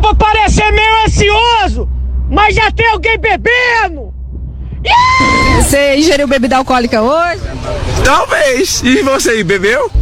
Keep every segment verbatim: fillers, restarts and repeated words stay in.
Vou parecer meio ansioso, mas já tem alguém bebendo. Yeah! Você ingeriu bebida alcoólica hoje? Talvez. E você aí, bebeu?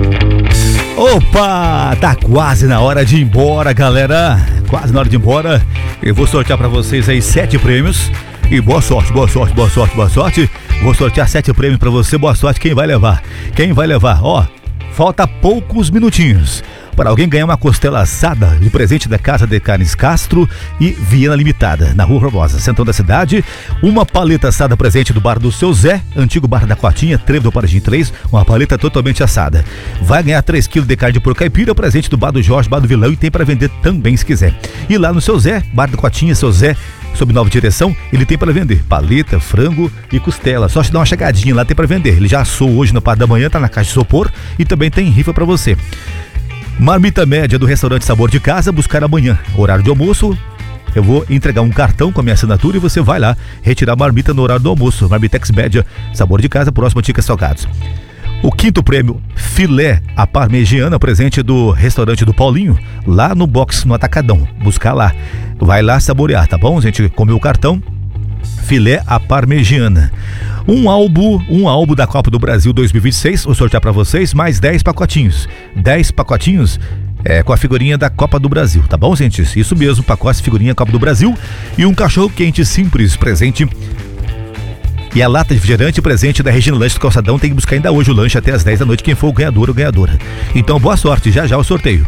Opa, tá quase na hora de ir embora, galera. Quase na hora de ir embora. Eu vou sortear pra vocês aí sete prêmios. E boa sorte, boa sorte, boa sorte, boa sorte. Vou sortear sete prêmios pra você. Boa sorte, quem vai levar? Quem vai levar? Ó, falta poucos minutinhos para alguém ganhar uma costela assada de presente da Casa de Carnes Castro e Viena Limitada, na Rua Formosa, centro da cidade. Uma paleta assada presente do bar do Seu Zé, antigo bar da Cotinha, Trevo do Paradim três, uma paleta totalmente assada. Vai ganhar três quilos de carne de porco caipira, presente do bar do Jorge, bar do Vilão, e tem para vender também se quiser. E lá no Seu Zé, bar da Cotinha, Seu Zé, sob nova direção, ele tem para vender paleta, frango e costela. Só te dar uma chegadinha lá, tem para vender. Ele já assou hoje na parte da manhã, tá na caixa de isopor, e também tem rifa para você. Marmita média do restaurante Sabor de Casa, buscar amanhã. Horário de almoço, eu vou entregar um cartão com a minha assinatura e você vai lá retirar a marmita no horário do almoço. Marmitex média, Sabor de Casa, próximo Tica Salgados. O quinto prêmio, filé à parmegiana, presente do restaurante do Paulinho, lá no box no Atacadão. Buscar lá. Vai lá saborear, tá bom, gente? Comeu o cartão. Filé à parmegiana. Um álbum, um álbum da Copa do Brasil dois mil e vinte e seis, vou sortear para vocês, mais dez pacotinhos. dez pacotinhos é, com a figurinha da Copa do Brasil, tá bom, gente? Isso mesmo, pacote figurinha Copa do Brasil. E um cachorro quente simples, presente. E a lata de refrigerante presente da Regina Lanche do Calçadão. Tem que buscar ainda hoje o lanche até as dez da noite, quem for o ganhador ou ganhadora. Então, boa sorte, já já o sorteio.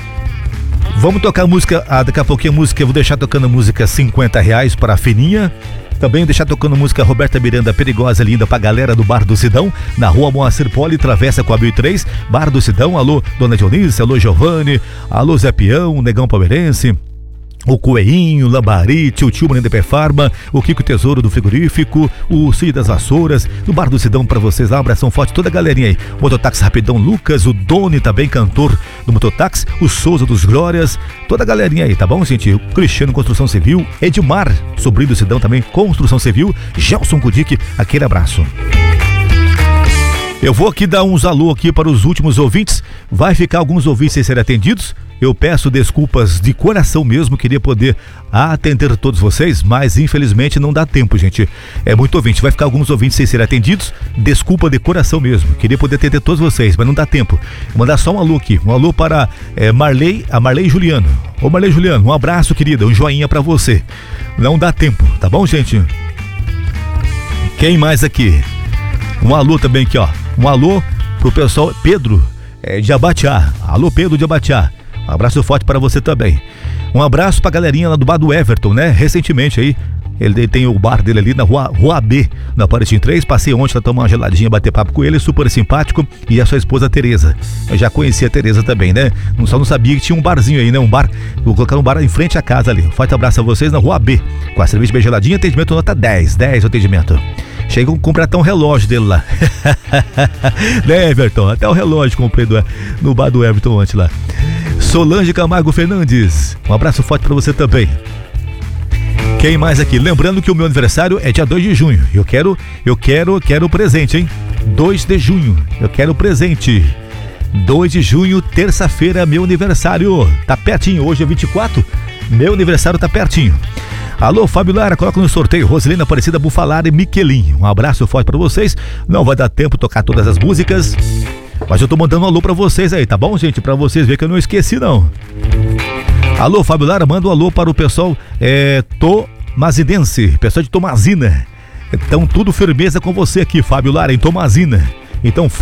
Vamos tocar música, ah, daqui a pouquinho a música, eu vou deixar tocando música cinquenta reais para a Fininha. Também deixar tocando música Roberta Miranda, Perigosa Linda, pra galera do Bar do Sidão, na Rua Moacir Poli, travessa com a mil e três, Bar do Sidão. Alô, Dona Dionísia, alô, Giovanni, alô, Zé Peão, Negão Palmeirense, o Coelhinho, Lambari, Tio Tio Maninho da Perfarma, o Kiko Tesouro do Frigorífico, o Cid das Vassouras, do Bar do Sidão pra vocês lá, um abração forte, toda a galerinha aí. Mototáxi Rapidão Lucas, o Doni também, cantor do Mototáxi, o Souza dos Glórias, toda a galerinha aí, tá bom, gente? O Cristiano Construção Civil, Edmar, sobrinho do Sidão também, Construção Civil, Gelson Kudik, aquele abraço. Eu vou aqui dar uns alô aqui para os últimos ouvintes. Vai ficar alguns ouvintes sem serem atendidos. Eu peço desculpas de coração mesmo, queria poder atender todos vocês, mas infelizmente não dá tempo, gente. É muito ouvinte, vai ficar alguns ouvintes sem serem atendidos. Desculpa de coração mesmo, queria poder atender todos vocês, mas não dá tempo. Vou mandar só um alô aqui, um alô para é, Marley, a Marley Juliano. Ô Marley Juliano, um abraço, querida, um joinha para você. Não dá tempo, tá bom, gente? Quem mais aqui? Um alô também aqui, ó. Um alô pro pessoal Pedro é, de Abatiá. Alô, Pedro de Abatiá. Um abraço forte para você também. Um abraço pra galerinha lá do bar do Everton, né? Recentemente aí, ele tem o bar dele ali na rua, rua B, na Paratim três. Passei ontem pra tomar uma geladinha, bater papo com ele, super simpático. E a sua esposa Tereza. Eu já conhecia a Tereza também, né? Só não sabia que tinha um barzinho aí, né? Um bar, vou colocar um bar em frente à casa ali. Forte abraço a vocês na rua B, com a cerveja bem geladinha, atendimento nota dez, dez o atendimento. Chega a comprar até um relógio dele lá. Né, Everton? Até o relógio comprei do, no bar do Everton ontem lá. Solange Camargo Fernandes, um abraço forte pra você também. Quem mais aqui? Lembrando que o meu aniversário é dia dois de junho. Eu quero, eu quero, quero presente, hein? dois de junho, eu quero presente. dois de junho, terça-feira, meu aniversário. Tá pertinho, hoje é vinte e quatro, meu aniversário tá pertinho. Alô, Fábio Lara, coloca no sorteio Rosilena Aparecida Bufalar e Miquelin. Um abraço forte pra vocês. Não vai dar tempo de tocar todas as músicas, mas eu tô mandando um alô pra vocês aí, tá bom, gente? Pra vocês verem que eu não esqueci, não. Alô, Fábio Lara, manda um alô para o pessoal é, tomazinense, pessoal de Tomazina. Então, tudo firmeza com você aqui, Fábio Lara, em Tomazina. Então,